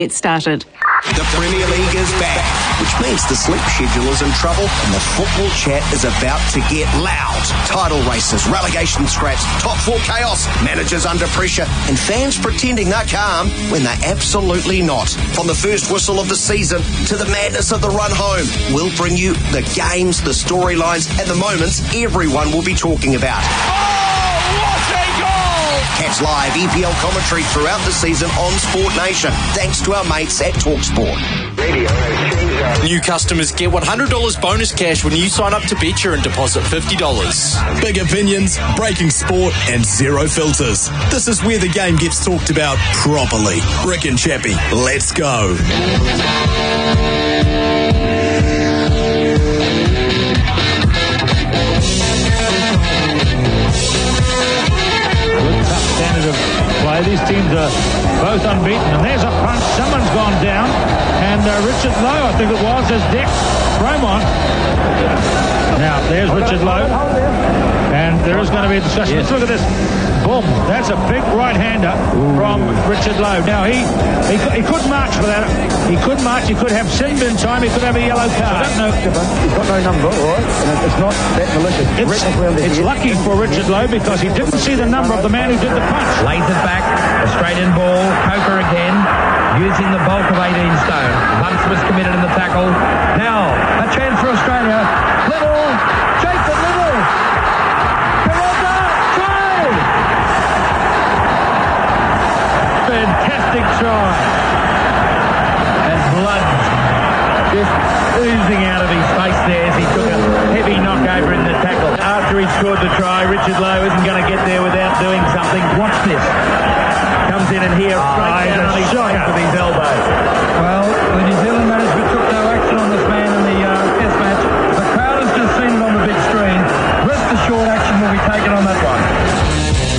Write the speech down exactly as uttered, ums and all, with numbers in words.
It started. The Premier League is back, which means the sleep schedule is in trouble and the football chat is about to get loud. Title races, relegation scraps, top four chaos, managers under pressure, and fans pretending they're calm when they're absolutely not. From the first whistle of the season to the madness of the run home, we'll bring you the games, the storylines, and the moments everyone will be talking about. Oh, what a goal! Catch live E P L commentary throughout the season on Sport Nation, thanks to our mates at TalkSport. New customers get one hundred dollars bonus cash when you sign up to Betcha and deposit fifty dollars. Big opinions, breaking sport, and zero filters. This is where the game gets talked about properly. Rick and Chappie, let's go. Of play. These teams are both unbeaten, and there's a punch. Someone's gone down, and uh, Richard Lowe, I think it was, has decked Bromont. Now there's Richard Lowe, and there is going to be a discussion. Yes. Let's look at this. Boom! That's a big right-hander from Richard Lowe. Now he, he he could march for that. He could march. He could have sin bin time. He could have a yellow card. I don't know. He's got no number, all right? And it's not that malicious. It's, it's lucky for Richard Lowe because he didn't see the number of the man who did the punch. Lays it back. Australian ball. Coker again, using the bulk of eighteen stone. Bunce was committed in the tackle. Now a chance for Australia. Little, Jason Little. Peralta, try! Fantastic try. And blood just oozing out of his face there as he took a heavy knockover in the tackle. After he scored the try, Richard Lowe isn't going to get there without doing something. Watch this. Comes in and here, straight down on his shoulder with his elbow.